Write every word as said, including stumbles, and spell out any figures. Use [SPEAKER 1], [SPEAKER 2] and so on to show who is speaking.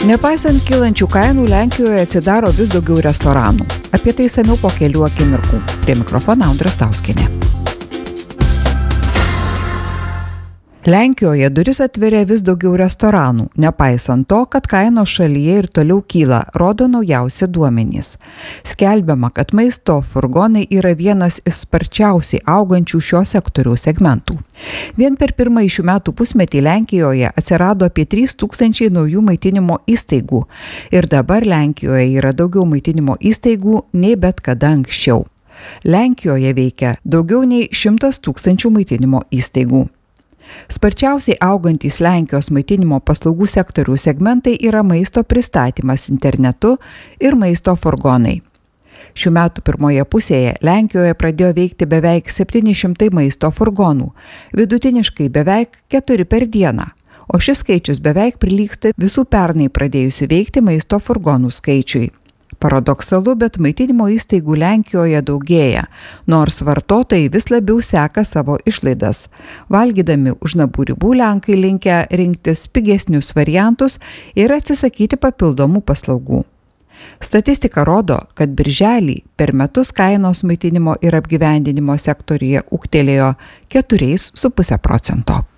[SPEAKER 1] Nepaisant kylančių kainų, Lenkijoje atsidaro vis daugiau restoranų. Apie tai išsamiau po kelių akimirkų. Prie mikrofono Audra Stauskienė. Lenkijoje duris atveria vis daugiau restoranų, nepaisant to, kad kainos šalyje ir toliau kyla, rodo naujausi duomenys. Skelbiama, kad maisto furgonai yra vienas iš sparčiausiai augančių šio sektoriaus segmentų. Vien per pirmąjį šių metų pusmetį Lenkijoje atsirado apie trys tūkstančiai naujų maitinimo įstaigų ir dabar Lenkijoje yra daugiau maitinimo įstaigų nei bet kada anksčiau. Lenkijoje veikia daugiau nei šimtas tūkstančių maitinimo įstaigų. Sparčiausiai augantys Lenkijos maitinimo paslaugų sektorių segmentai yra maisto pristatymas internetu ir maisto furgonai. Šių metų pirmoje pusėje Lenkijoje pradėjo veikti beveik septyni šimtai maisto furgonų, vidutiniškai beveik keturi per dieną, o šis skaičius beveik prilygsta visų pernai pradėjusių veikti maisto furgonų skaičiui. Paradoksalu, bet maitinimo įstaigų Lenkijoje daugėja, nors vartotojai vis labiau seka savo išlaidas. Valgydami už namų ribų Lenkai linkę rinktis pigesnius variantus ir atsisakyti papildomų paslaugų. Statistika rodo, kad birželį per metus kainos maitinimo ir apgyvendinimo sektoriuje ūgtelėjo keturi su puse procento.